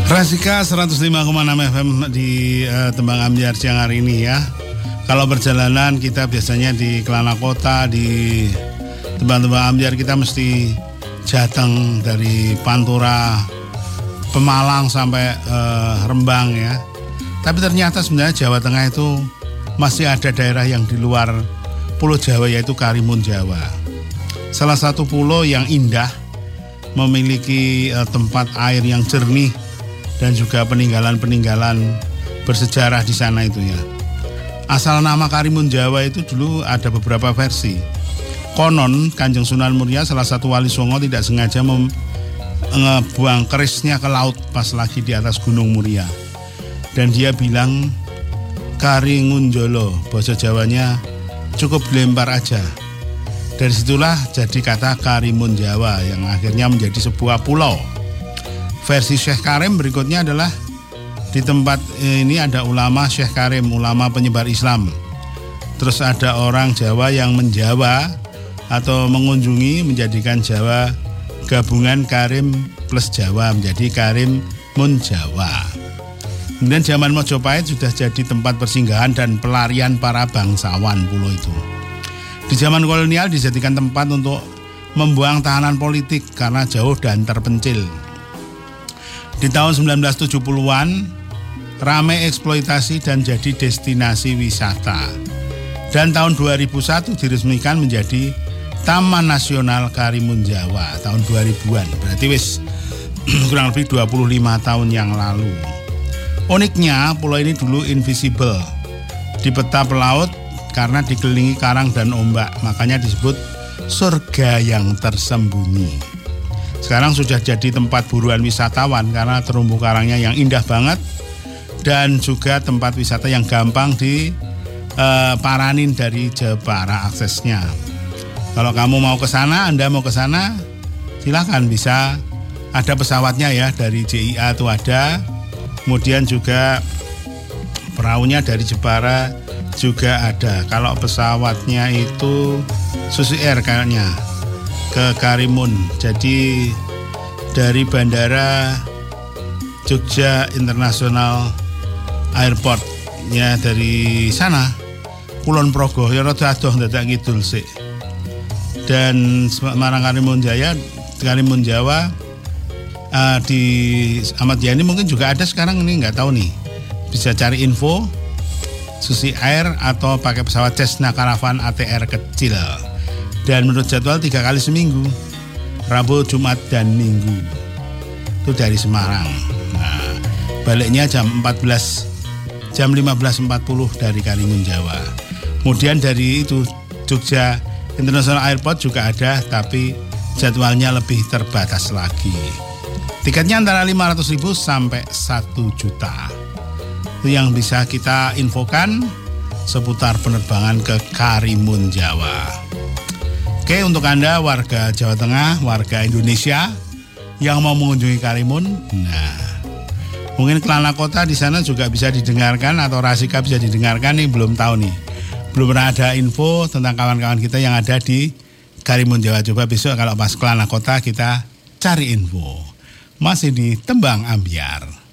Rasika 105,6 FM di Tembang Ambyar siang hari ini ya. Kalau perjalanan kita biasanya di Kelana Kota, di Tembang Ambyar kita mesti jateng dari Pantura, Pemalang sampai Rembang ya. Tapi ternyata sebenarnya Jawa Tengah itu masih ada daerah yang di luar Pulau Jawa, yaitu Karimun Jawa. Salah satu pulau yang indah, memiliki tempat air yang jernih dan juga peninggalan-peninggalan bersejarah di sana itu ya. Asal nama Karimun Jawa itu dulu ada beberapa versi. Konon Kanjeng Sunan Muria, salah satu wali Songo, tidak sengaja ngebuang kerisnya ke laut pas lagi di atas Gunung Muria. Dan dia bilang Karingunjolo, bahasa Jawanya cukup dilempar aja. Dari situlah jadi kata Karimun Jawa yang akhirnya menjadi sebuah pulau. Versi Syekh Karim berikutnya adalah di tempat ini ada ulama Syekh Karim, ulama penyebar Islam. Terus ada orang Jawa yang menjawa atau mengunjungi, menjadikan Jawa gabungan Karim plus Jawa menjadi Karimun Jawa. Kemudian zaman Mojopahit sudah jadi tempat persinggahan dan pelarian para bangsawan pulau itu. Di zaman kolonial dijadikan tempat untuk membuang tahanan politik karena jauh dan terpencil. Di tahun 1970-an ramai eksploitasi dan jadi destinasi wisata. Dan tahun 2001 diresmikan menjadi Taman Nasional Karimun Jawa tahun 2000-an. Berarti wis kurang lebih 25 tahun yang lalu. Uniknya pulau ini dulu invisible di peta pelaut karena dikelilingi karang dan ombak, makanya disebut surga yang tersembunyi. Sekarang sudah jadi tempat buruan wisatawan karena terumbu karangnya yang indah banget dan juga tempat wisata yang gampang diparanin dari Jepara aksesnya. Kalau kamu mau ke sana, Anda mau ke sana, silakan, bisa ada pesawatnya ya, dari JIA itu ada. Kemudian juga perahunya dari Jepara juga ada. Kalau pesawatnya itu Susi Air kayaknya ke Karimun. Jadi dari Bandara Jogja International Airport ya, dari sana Kulon Progo ya rada adoh dadak kidul sik. Dan Semarang Karimun Jawa di Ahmad Yani mungkin juga ada sekarang, ini nggak tahu nih. Bisa cari info Susi Air atau pakai pesawat Cessna Caravan ATR kecil. Dan menurut jadwal 3 kali seminggu, Rabu, Jumat, dan Minggu. Itu dari Semarang. Nah, baliknya jam 15.40 dari Karimun Jawa. Kemudian dari itu Jogja International Airport juga ada, tapi jadwalnya lebih terbatas lagi. Tiketnya antara 500.000 sampai 1 juta. Itu yang bisa kita infokan seputar penerbangan ke Karimun Jawa. Oke, untuk Anda warga Jawa Tengah, warga Indonesia yang mau mengunjungi Karimun, nah mungkin Kelana Kota di sana juga bisa didengarkan atau Rasika bisa didengarkan nih, belum tahu nih. Belum pernah ada info tentang kawan-kawan kita yang ada di Karimun Jawa. Coba besok kalau pas Kelana Kota kita cari info. Masih di Tembang Ambyar.